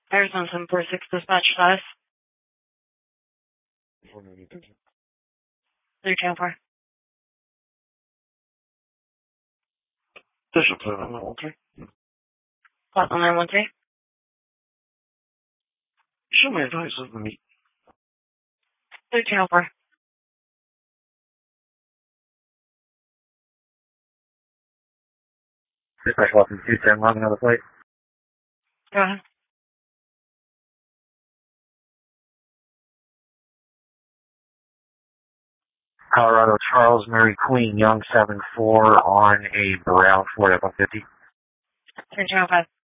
Arizona 746 dispatch status. 324. This is Platinum 913. Platinum 913. Show me advice of the meet. 324. Dispatch welcome 210, logging on the flight. Go ahead. Colorado Charles Mary Queen Young 74 on a Brown Ford F-150. 325.